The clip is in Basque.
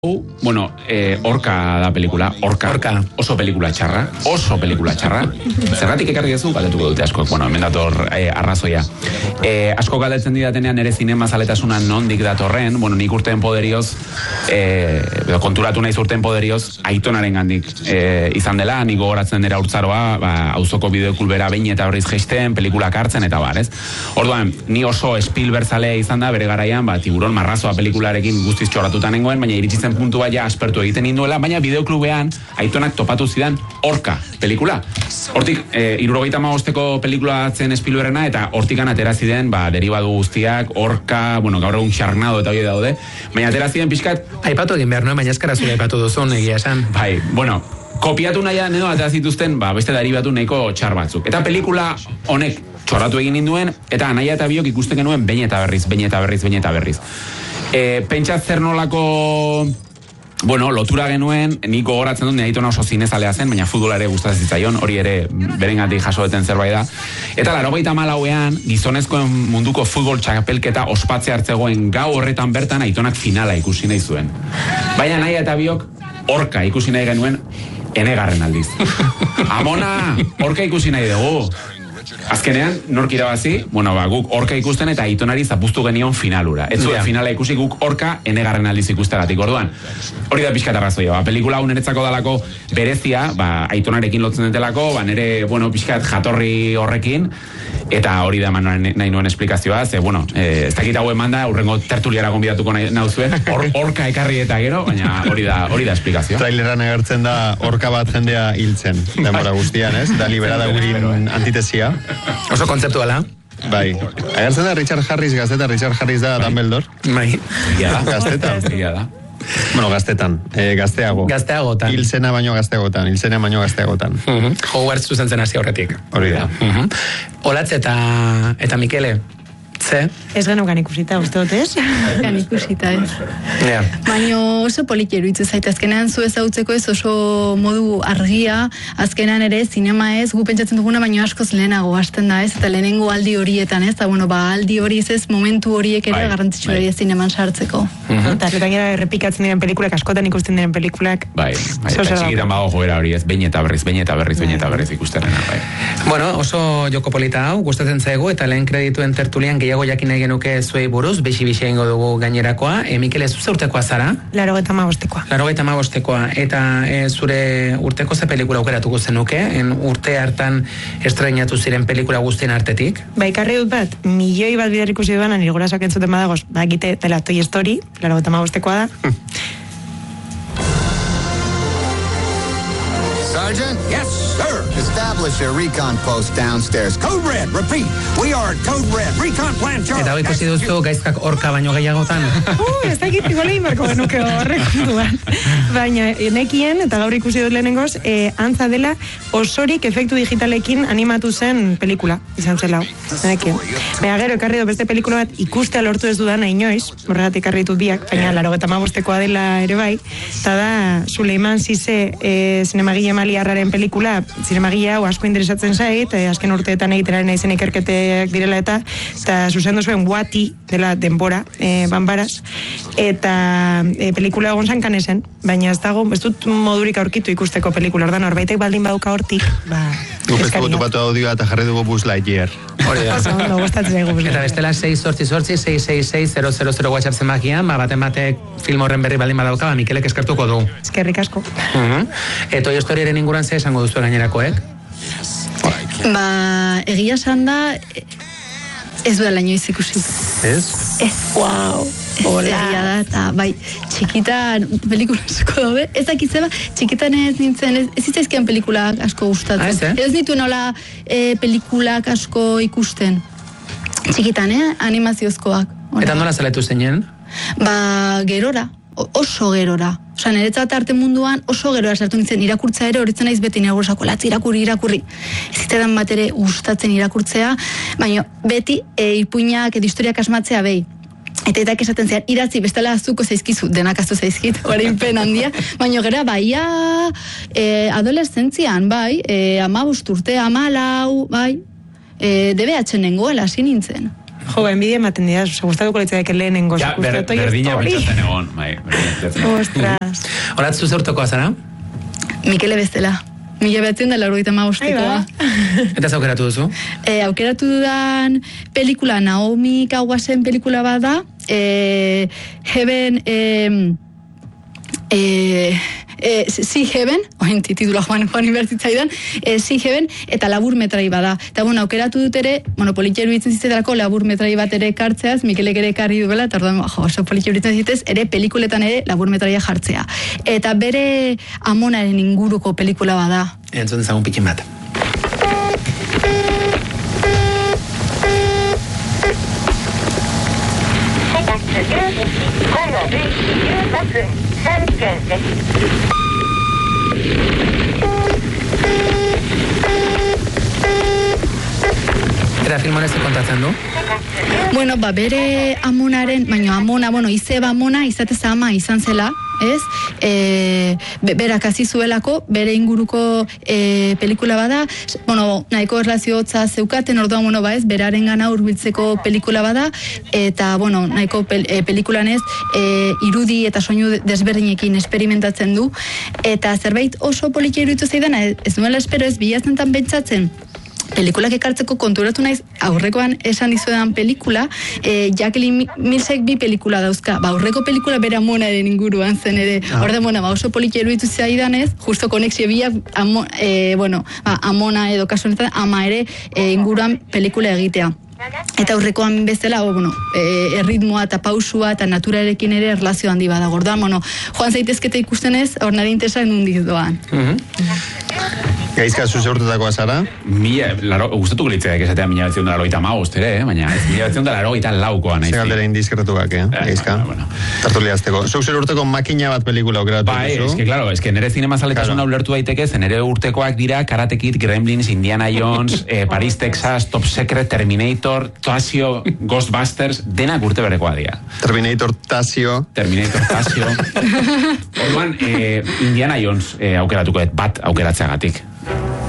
Bueno, Orka da pelikula, Orka. Oso pelikula txarra. Zergatik ekarri duzu, galdetuko dute asko. Bueno, hemen dator arrazoia. Asko galdetzen didatenean ere zinema zaletasuna nondik datorren, bueno, nik urteen poderioz, konturatu naiz urteen poderioz, Aitonaren gandik izan dela, nik gogoratzen dira urtzaroa, auzoko bideokulbera behin eta berriz jeisten, pelikulak hartzen eta bar, ez? Orduan, ni oso Spielberg zalea izan da, bere garaian, Tiburon Marrazoa pelikularekin guztiz txoratuta nengoen, baina iritsi puntua ja aspertu egiten induela, baina bideoklubean Aitonak topatu zidan Orka pelikula. Hortik, 75 pelikula zen Spielbergena, eta hortikan atera ziren, deribadu guztiak, Orka, bueno, gaur egun Sharknado eta hori daude, baina atera ziren pixkat... Aipatu egin behar, no? Baina eskara zure aipatu duzun, egia esan. Bai, bueno, kopiatu nahian edo atera zituzten, beste deribatu nahiko txar batzuk. Eta pelikula honek txoratu egin ninduen, eta anaia eta biok ikusten genuen behin eta berriz. Pentsat zer nolako, bueno, lotura genuen, nik gogoratzen dut, Aitona oso zinezalea zen, baina futbola ere gustatzen zitzaion, hori ere berengatik jasoeten zerbait da. Eta 94ean, gizonezkoen munduko futbol txapelketa ospatze hartzegoen gau horretan bertan Aitonak finala ikusi nahi zuen. Baina nahi eta biok Orka ikusi nahi genuen enegarren aldiz. Amona, Orka ikusi nahi dugu. Azkenean, nork irabazi, bueno, guk Orka ikusten eta Aitonari zapuztu genion finalura. Ez zuen finala ikusi guk Orka enegarren aldiz ikusteratik. Orduan, hori da pixkat arrazoia. Pelikula hau niretzako dalako berezia, Aitonarekin lotzen detelako, nire, bueno, pixkat jatorri horrekin, eta hori da eman nahi nuen esplikazioa, ze, bueno, ez dakit hau eman da, urrengo tertuliara gonbidatuko nauzuen, Orka ekarri eta gero, baina hori da esplikazioa. Traileran agertzen da Orka bat jendea hiltzen, denbora guztian, ez? Da liberada gurin antitesia. Oso kontzeptuala. Bai. Agertzen da Richard Harris gazteta, Richard Harris da Dumbledore. Bai. Gaztetan. Bueno, gazteago. Gazteagotan. Hilzena baino gazteagotan. Hogwarts zuzen zen hasi horretik. Hori da. Olatz eta Mikele, ze? Ez genukan ikusita, uste dut, ez? Gan ikusita, ez. Baina oso politia iruditzen zait, azkenean zu ezautzeko ez oso modu argia, azkenean ere zinema ez, gu pentsatzen duguna baino askoz lehenago hasten da, ez? Eta lehenengo aldi horietan, ez? Eta bueno, aldi hori ez, momentu horiek ere garrantzitsu hori zineman sartzeko. Eta gara errepikatzen diren pelikulak, askotan ikusten diren pelikulak. Bai, eta txikitan bago joera hori ez, behin eta berriz ikusterena, bai. Bueno, oso joko polita hau, gustatzen zaigu, eta lehen kredituen tertulian gehiago jakin nahi genuke zuei buruz, bixi egingo dugu gainerakoa. Mikele, zu ze urtekoa zara? 85. Eta zure urteko ze pelikula aukeratuko zenuke? Urte hartan estrenatu ziren pelikula guztien artetik? Ikarri dut bat, milioi bat bider ikusi duan, nire gurasoak entzuten badagoz, egite dela Toy Story, 85koa da. Sergeant? Yes, sir. Establish a recon post downstairs. Code Red, repeat. We are Code Red. Recon plan charge. Eta hori ikusi duzu gaizkak Orka baino gehiagotan? Ez da egit ikolein barko genuke horrekunduan. Baina, nekien, eta gaur ikusi dut lehenengoz, antza dela osorik efektu digitalekin animatu zen pelikula, izan zela. Nekien. Baina gero, ekarri dut beste pelikula bat ikustea lortu ez dudana inoiz, horregatik ekarri ditut biak, baina 85koa dela ere bai, eta da Suleiman Sise zinemagile maliarraren pelikula, zinemagile hau asko interesatzen zait, azken urteetan egiteraren izen ikerketeak direla eta zuzendu zuen Guati dela denbora, banbaraz, eta pelikula egon zan Canesen, baina ez dago, ez dut modurik aurkitu ikusteko pelikula, ordan horbaitek baldin baduka hortik, Gupezko topatu audioa eta jarri dugu Buzz Lightyear. Hori da. Eta bestela 688-666-000 WhatsApp zenbakian, baten batek film horren berri baldin badauka, Mikelek eskertuko du. Eskerrik asko. Toy Storyaren inguruan ze esango duzu gainerakoek? Egia esan da, ez duela inoiz ikusi. Ez? Wow. Egia da, eta bai, txikitan pelikula asko daude, ez dakitzeba, txikitan ez nintzen, ez itzaizkian pelikulak asko gustatzen. Ez nitu nola pelikulak asko ikusten. Txikitan, animaziozkoak. Eta nola zaletu zeinen? Gerora, oso gerora. Osa, niretzat arte munduan oso gerora sartu nintzen, irakurtza ere horitzen naiz beti nagurusako, latz irakurri. Ez zitedan bat ere gustatzen irakurtzea, baina beti ipuinak edo historiak asmatzea behi. Eta esaten zean, idatzi bestela azuko zaizkizu, denak azu zaizkit, orain pen handia, baina gera, adolescentzian, 15 urte, 14, bai, DBH nengoela, hasi nintzen. Jo, enbidia ematen dira, gustatuko litzaieke lehenengo. Ja, berdina pentsatzen egon. Ostras. Horat, zu zeurtekoa zara? Mikele Bestela. 1985koa. Eta zaukeratu duzu? Aukeratu dudan pelikula, Naomi Kawasen pelikula bat da, Heaven, See Heaven, oin titula joan inbertitzaidan, See Heaven, eta labur metrai bada. Eta bueno, aukeratu dut ere, politxeru itzen zitetarako labur metrai bat ere kartzeaz, Mikelek ere karri duela, eta orduan, oso politxeru itzen zitez, ere pelikuletan ere labur metraia jartzea. Eta bere amonaren inguruko pelikula bada. Entzun dezagun pikin bat. Eta film honez kontatzen du? Bueno, bere amonaren, baina amona, izeba amona, izatez ama izan zela, ez? Berak hasi zuelako, bere inguruko pelikula bada, nahiko erlazio hotza zeukaten, orduan, ez, beraren gana hurbiltzeko pelikula bada, eta, nahiko pelikulan ez, irudi eta soinu desberdinekin experimentatzen du, eta zerbait oso politia iruditu zeidan, ez duela espero ez, bilaztentan pentsatzen, pelikulak ekartzeko konturatu naiz, aurrekoan esan dizuedan pelikula, Jacqueline Millsek 2 pelikula dauzka. Aurreko pelikula bere amonaren inguruan zen ere. Horda, oso politia iruditu zaidanez, justo konexio biak, amona edo kasu honetan, ama ere inguruan pelikula egitea. Eta aurrekoan bezala, erritmoa eta pausua eta naturarekin ere erlazio handi bada. Gordoan, joan zaitezketa ikustenez, hor nare interesan nundiz doan. Gaizka, zuzeurtetakoa zara? Gustatuko litzeak esatea 1985 ere, baina 1984koa naiz. Segaldera indiskretuak, Gaizka. Tartuliazteko. Zuk zer urteko makina bat pelikula aukeratu duzu? Eske nere zinemazaletasuna ulertu daiteke, zen nere urtekoak dira Karate Kid, Gremlins, Indiana Jones, Paris, Texas, Top Secret, Terminator, Tasio, Ghostbusters, denak urte berekoa dira. Terminator Tasio. Orduan, Indiana Jones aukeratuko bat aukeratzeagatik.